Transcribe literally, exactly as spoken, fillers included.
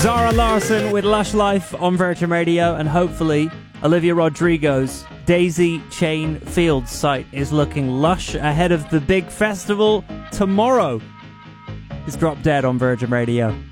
Zara Larsson with Lush Life on Virgin Radio, and hopefully Olivia Rodrigo's Daisy Chain Fields site is looking lush ahead of the big festival tomorrow. It's Drop Dead on Virgin Radio.